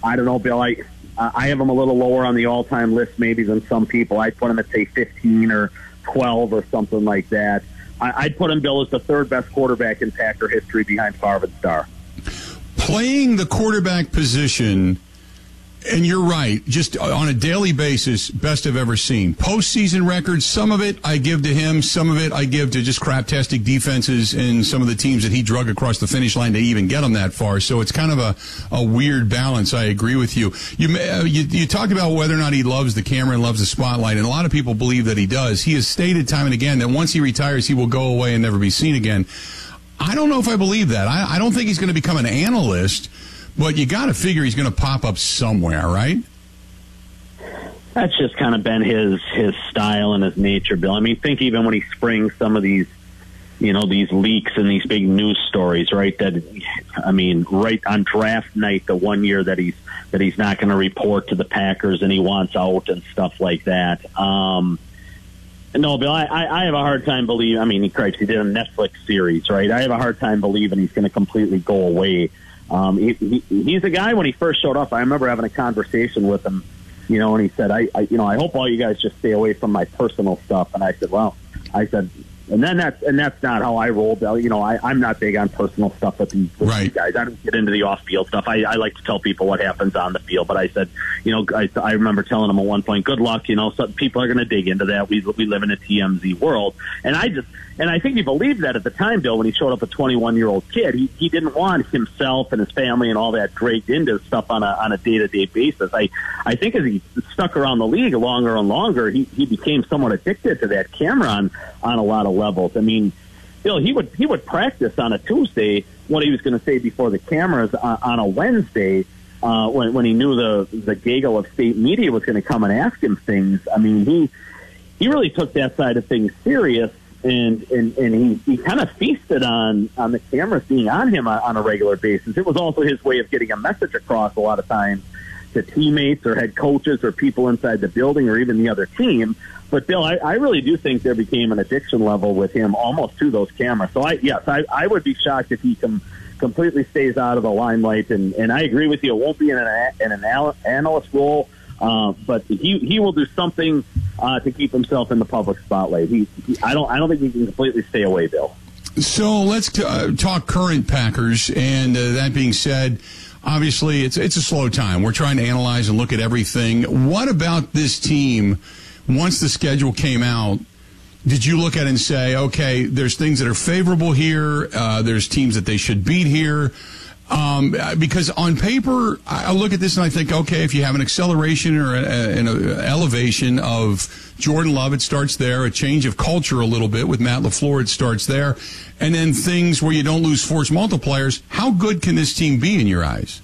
I don't know, Bill. I have him a little lower on the all-time list maybe than some people. I'd put him at, say, 15 or 12 or something like that. I'd put him, Bill, as the third best quarterback in Packer history behind Favre and Starr. Playing the quarterback position, and you're right, just on a daily basis, best I've ever seen. Postseason records, some of it I give to him, some of it I give to just craptastic defenses and some of the teams that he drug across the finish line to even get them that far. So it's kind of a weird balance. I agree with you. You talked about whether or not he loves the camera and loves the spotlight, and a lot of people believe that he does. He has stated time and again that once he retires, he will go away and never be seen again. I don't know if I believe that. I don't think he's going to become an analyst, but you got to figure he's going to pop up somewhere, right? That's just kind of been his style and his nature, Bill. I mean, think even when he springs some of these, these leaks and these big news stories, right? Right on draft night, the one year that he's not going to report to the Packers and he wants out and stuff like that. No, Bill, I have a hard time believing. I mean, he did a Netflix series, right? I have a hard time believing he's going to completely go away. He's a guy, when he first showed up, I remember having a conversation with him, and he said, I hope all you guys just stay away from my personal stuff. And I said, and that's not how I roll, Bill. I'm not big on personal stuff with these guys. I don't get into the off-field stuff. I like to tell people what happens on the field. But I said, I remember telling him at one point, good luck. Some people are going to dig into that. We live in a TMZ world. And I think he believed that at the time, Bill, when he showed up a 21-year-old kid. He didn't want himself and his family and all that dragged into stuff on a day-to-day basis. I think as he stuck around the league longer and longer, he became somewhat addicted to that camera on a lot of levels. I mean, Bill, he would practice on a Tuesday what he was going to say before the cameras on a Wednesday when he knew the gaggle of state media was going to come and ask him things. I mean, he really took that side of things serious, and he kind of feasted on the cameras being on him on a regular basis. It was also his way of getting a message across a lot of times to teammates or head coaches or people inside the building or even the other team. But, Bill, I really do think there became an addiction level with him almost to those cameras. So, I would be shocked if he completely stays out of the limelight. And I agree with you. It won't be in an analyst role, but he will do something to keep himself in the public spotlight. I don't think he can completely stay away, Bill. So let's talk current Packers. And that being said, obviously it's a slow time. We're trying to analyze and look at everything. What about this team? Once the schedule came out, did you look at it and say, okay, there's things that are favorable here, there's teams that they should beat here? Because on paper, I look at this and I think, okay, if you have an acceleration or an elevation of Jordan Love, it starts there. A change of culture a little bit with Matt LaFleur, it starts there. And then things where you don't lose force multipliers. How good can this team be in your eyes?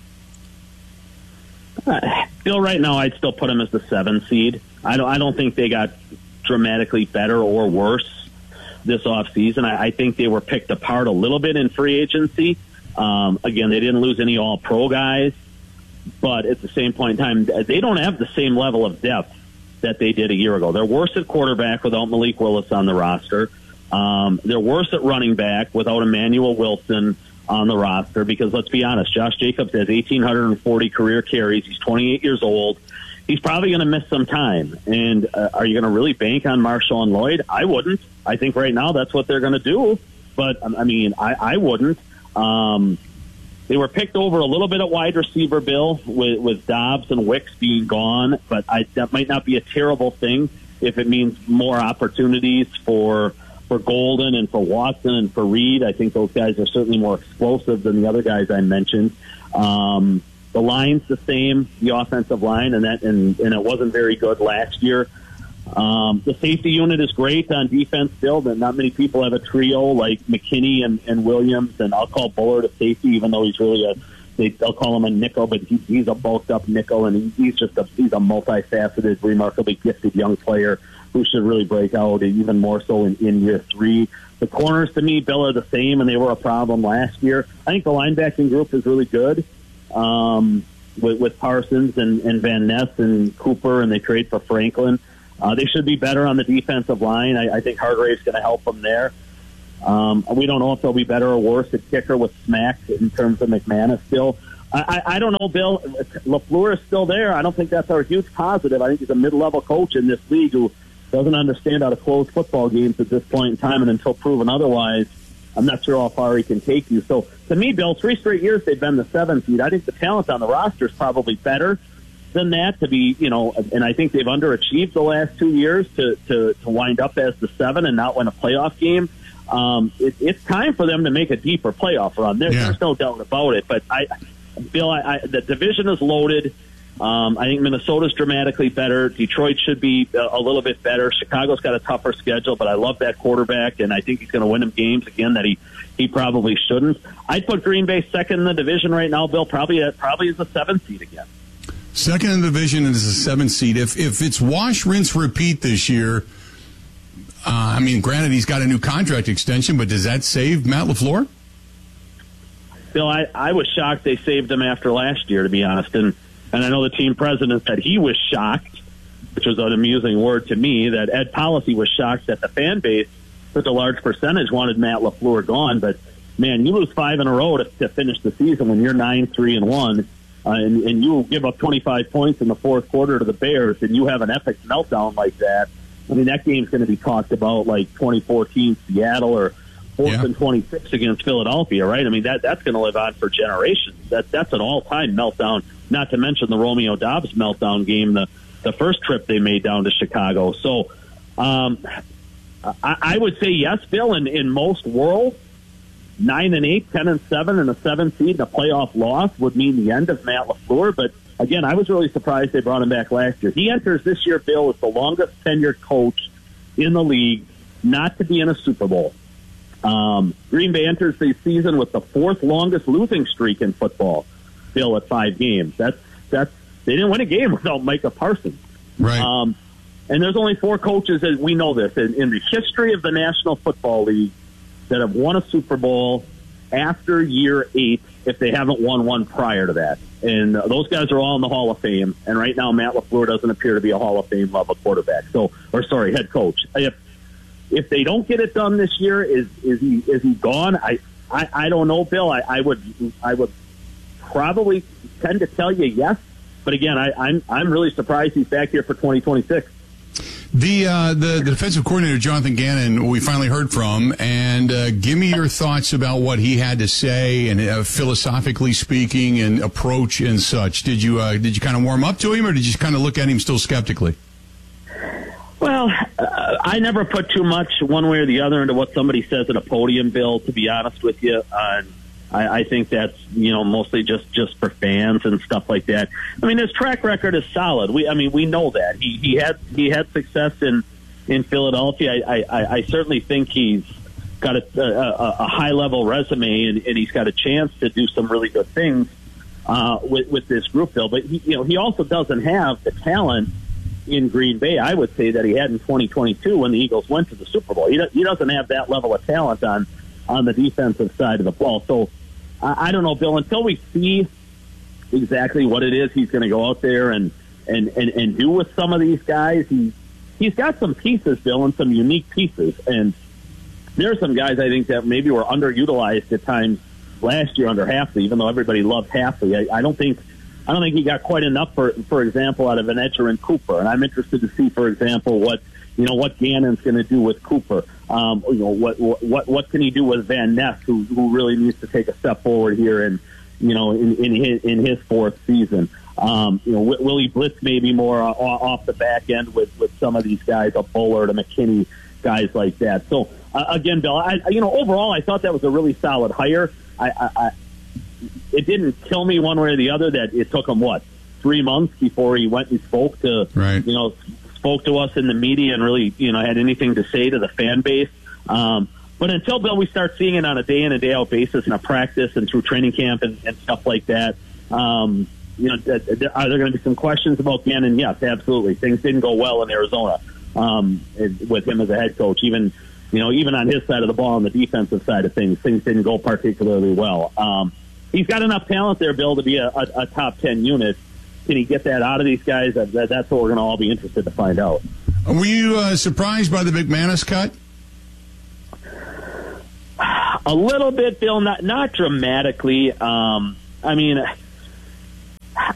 Bill, right now, I'd still put them as the 7 seed. I don't think they got dramatically better or worse this offseason. I think they were picked apart a little bit in free agency. Again, they didn't lose any all-pro guys, but at the same point in time, they don't have the same level of depth that they did a year ago. They're worse at quarterback without Malik Willis on the roster. They're worse at running back without Emmanuel Wilson on the roster because, let's be honest, Josh Jacobs has 1,840 career carries. He's 28 years old. He's probably going to miss some time. And are you going to really bank on Marshall and Lloyd? I wouldn't. I think right now that's what they're going to do. But, I wouldn't. They were picked over a little bit at wide receiver, Bill, with Dobbs and Wicks being gone. But that might not be a terrible thing if it means more opportunities for Golden and for Watson and for Reed. I think those guys are certainly more explosive than the other guys I mentioned. The line's the same, the offensive line, and it wasn't very good last year. The safety unit is great on defense still, but not many people have a trio like McKinney and Williams, and I'll call Bullard a safety, even though he's really they'll call him a nickel, but he's a bulked up nickel, and he's a multifaceted, remarkably gifted young player who should really break out even more so in year 3. The corners, to me, Bill, are the same, and they were a problem last year. I think the linebacking group is really good with Parsons and Van Ness and Cooper, and they trade for Franklin. They should be better on the defensive line. I think Hargrave's going to help them there. We don't know if they'll be better or worse at kicker with Smack in terms of McManus still. I don't know, Bill. LaFleur is still there. I don't think that's our huge positive. I think he's a mid-level coach in this league who doesn't understand how to close football games at this point in time, and until proven otherwise, I'm not sure how far he can take you. So, to me, Bill, 3 straight years they've been the 7th seed. I think the talent on the roster is probably better than that to be, and I think they've underachieved the last 2 years to wind up as the 7 and not win a playoff game. It's time for them to make a deeper playoff run. There's no doubt about it. But Bill, the division is loaded. I think Minnesota's dramatically better. Detroit should be a little bit better. Chicago's got a tougher schedule, but I love that quarterback, and I think he's going to win them games again that he probably shouldn't. I'd put Green Bay second in the division right now, Bill. Probably is the 7th seed again. Second in the division and is the 7th seed. If it's wash, rinse, repeat this year, granted he's got a new contract extension, but does that save Matt LaFleur? Bill, I was shocked they saved him after last year, to be honest, and I know the team president said he was shocked, which was an amusing word to me, that Ed Policy was shocked that the fan base, such a large percentage, wanted Matt LaFleur gone. But, man, you lose 5 in a row to finish the season when you're 9-3-1, and you give up 25 points in the fourth quarter to the Bears, and you have an epic meltdown like that. I mean, that game's going to be talked about like 2014 Seattle or 4th and 26 against Philadelphia, right? I mean, that's going to live on for generations. That's an all-time meltdown, not to mention the Romeo Doubs meltdown game, the first trip they made down to Chicago. So I would say yes, Bill, in most worlds, 9-8, 10-7, and a 7th seed and a playoff loss would mean the end of Matt LaFleur. But, again, I was really surprised they brought him back last year. He enters this year, Bill, as the longest tenured coach in the league not to be in a Super Bowl. Green Bay enters the season with the 4th longest losing streak in football, Bill, at 5 games. They didn't win a game without Micah Parsons. Right. And there's only 4 coaches, and we know this, in the history of the National Football League that have won a Super Bowl after year 8 if they haven't won one prior to that. And those guys are all in the Hall of Fame. And right now, Matt LaFleur doesn't appear to be a Hall of Fame level quarterback. Head coach. If they don't get it done this year, is he gone? I don't know, Bill. I would probably tend to tell you yes. But again, I'm really surprised he's back here for 2026. The defensive coordinator, Jonathan Gannon, we finally heard from, and give me your thoughts about what he had to say, and philosophically speaking, and approach and such. Did you kind of warm up to him, or did you kind of look at him still skeptically? Well, I never put too much one way or the other into what somebody says at a podium, Bill, to be honest with you. I think that's, mostly just for fans and stuff like that. I mean, his track record is solid. We know that. He had success in Philadelphia. I certainly think he's got a high-level resume, and he's got a chance to do some really good things with this group, Bill. But, he also doesn't have the talent in Green Bay, I would say, that he had in 2022 when the Eagles went to the Super Bowl. He doesn't have that level of talent on the defensive side of the ball. So I don't know, Bill, until we see exactly what it is he's going to go out there and do with some of these guys. He's got some pieces, Bill, and some unique pieces. And there are some guys I think that maybe were underutilized at times last year under Hafley, even though everybody loved Hafley. I don't think he got quite enough, for example, out of Van Etcher and Cooper. And I'm interested to see, for example, what Gannon's going to do with Cooper. What can he do with Van Ness, who really needs to take a step forward here in his 4th season. Will he blitz maybe more off the back end with some of these guys, a Bullard, a McKinney, guys like that. So again, Bill, overall I thought that was a really solid hire. It didn't kill me one way or the other that it took him 3 months before he went and spoke to us in the media and really had anything to say to the fan base. But until, Bill, we start seeing it on a day in and day out basis in a practice and through training camp and stuff like that, are there going to be some questions about Gannon? Yes, absolutely. Things didn't go well in Arizona with him as a head coach. Even on his side of the ball, on the defensive side of things didn't go particularly well. He's got enough talent there, Bill, to be a top 10 unit. Can he get that out of these guys? That's what we're going to all be interested to find out. Were you surprised by the McManus cut? A little bit, Bill, not dramatically.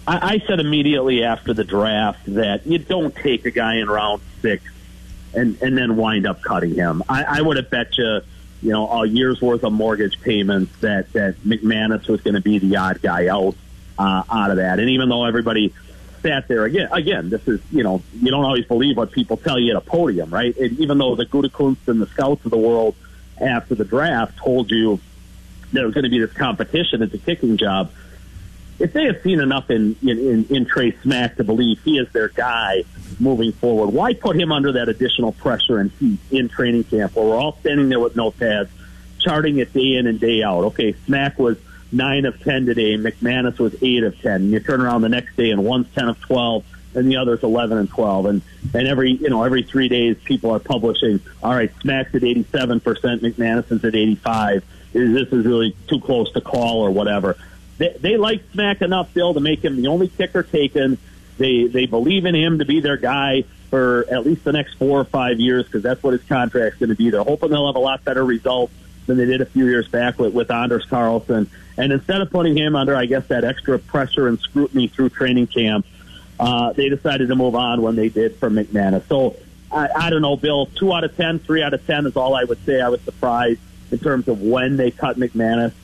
I said immediately after the draft that you don't take a guy in round 6 and then wind up cutting him. I would have bet you, a year's worth of mortgage payments that McManus was going to be the odd guy out of that. And even though everybody sat there, again, this is, you don't always believe what people tell you at a podium, right? And even though the Gutekunst and the scouts of the world after the draft told you there was going to be this competition at the kicking job, if they have seen enough in Trey Smack to believe he is their guy moving forward, why put him under that additional pressure and heat in training camp where we're all standing there with notepads, charting it day in and day out? Okay, Smack was 9 of 10 today. McManus was 8 of 10. And you turn around the next day and one's 10 of 12 and the other's 11 and 12. And every 3 days people are publishing, all right, Smack's at 87%, McManus is at 85%. This is really too close to call or whatever. They like Smack enough, Bill, to make him the only kicker taken. They believe in him to be their guy for at least the next 4 or 5 years because that's what his contract's going to be. They're hoping they'll have a lot better results than they did a few years back with Anders Carlson. And instead of putting him under, I guess, that extra pressure and scrutiny through training camp, they decided to move on when they did for McManus. So, I don't know, Bill, 2 out of 10, 3 out of 10 is all I would say. I was surprised in terms of when they cut McManus.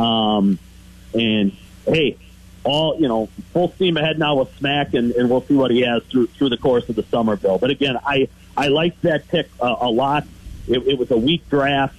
And, hey, full steam ahead now with Smack, and we'll see what he has through the course of the summer, Bill. But, again, I liked that pick a lot. It was a weak draft.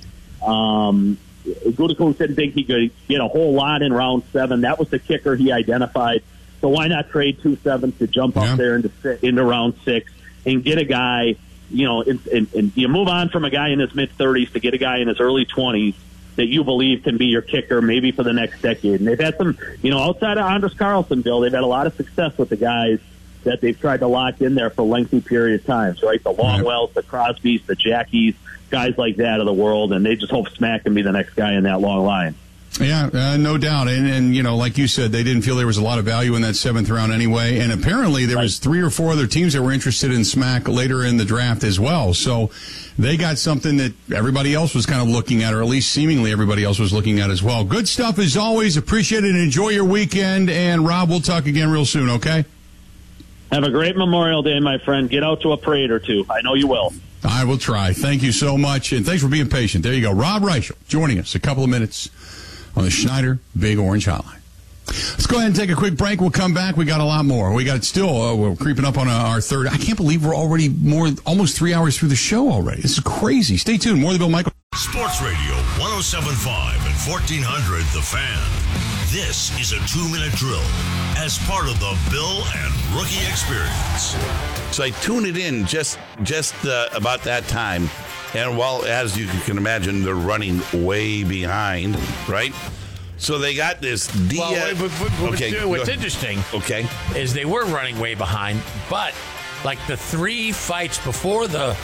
Gutekunst didn't think he could get a whole lot in round 7. That was the kicker he identified. So why not trade 2 7s to jump up there into round 6 and get a guy, and you move on from a guy in his mid-30s to get a guy in his early 20s that you believe can be your kicker maybe for the next decade. And they've had some, outside of Anders Carlson, Bill, they've had a lot of success with the guys that they've tried to lock in there for lengthy period of times, right? The Longwells, the Crosbys, the Jackies, guys like that of the world, and they just hope Smack can be the next guy in that long line. Yeah, no doubt. And like you said, they didn't feel there was a lot of value in that 7th round anyway. And apparently there was 3 or 4 other teams that were interested in Smack later in the draft as well. So they got something that everybody else was kind of looking at, or at least seemingly everybody else was looking at as well. Good stuff as always. Appreciate it and enjoy your weekend. And Rob, we'll talk again real soon, okay? Have a great Memorial Day, my friend. Get out to a parade or two. I know you will. I will try. Thank you so much. And thanks for being patient. There you go. Rob Reischel joining us a couple of minutes on the Schneider Big Orange Hotline. Let's go ahead and take a quick break. We'll come back. We got a lot more. We got we're creeping up on our third. I can't believe we're already almost 3 hours through the show already. This is crazy. Stay tuned. More of the Bill Michael. Sports Radio 107.5 and 1400 The Fan. This is a 2-minute drill as part of the Bill and Rookie Experience. So I tune it in just about that time. And as you can imagine, they're running way behind, right? So they got this Diaz. What's interesting is they were running way behind, but like the 3 fights before the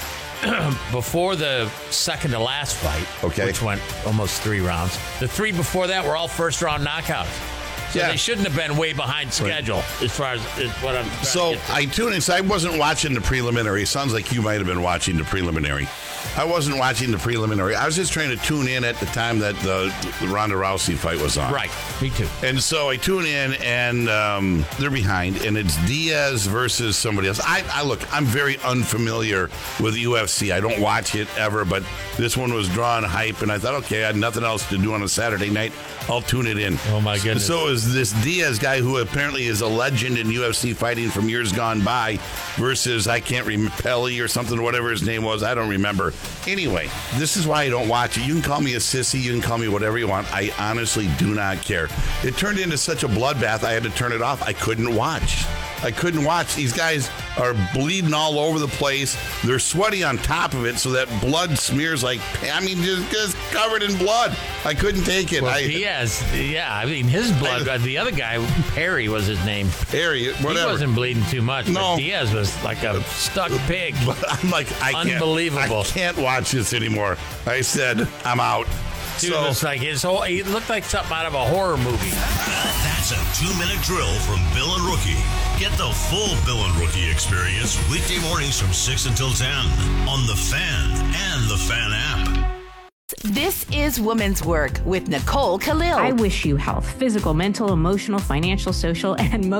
second to last fight, which went almost 3 rounds, the 3 before that were all first-round knockouts. So they shouldn't have been way behind schedule as far as what I'm trying So to get to. I tuned in. So I wasn't watching the preliminary. Sounds like you might have been watching the preliminary. I wasn't watching the preliminary. I was just trying to tune in at the time that the Ronda Rousey fight was on. Right. Me too. And so I tune in, and they're behind, and it's Diaz versus somebody else. Look, I'm very unfamiliar with UFC. I don't watch it ever, but this one was drawing hype, and I thought, okay, I had nothing else to do on a Saturday night. I'll tune it in. Oh, my goodness. So is this Diaz guy who apparently is a legend in UFC fighting from years gone by versus, I can't remember, Pelly or something, whatever his name was. I don't remember. Anyway, this is why I don't watch it. You can call me a sissy. You can call me whatever you want. I honestly do not care. It turned into such a bloodbath, I had to turn it off. I couldn't watch. These guys are bleeding all over the place. They're sweaty on top of it, so that blood smears just covered in blood. I couldn't take it. Well, Diaz, his blood. The other guy, Perry was his name. Perry, whatever. He wasn't bleeding too much. No. But Diaz was like a stuck pig. But I'm like, unbelievable. I can't watch this anymore. I said, I'm out. Dude, it's like he looked like something out of a horror movie. That's a 2-minute drill from Bill and Rookie. Get the full Bill and Rookie experience weekday mornings from 6 until 10 on The Fan and The Fan app. This is Women's Work with Nicole Khalil. I wish you health, physical, mental, emotional, financial, social, and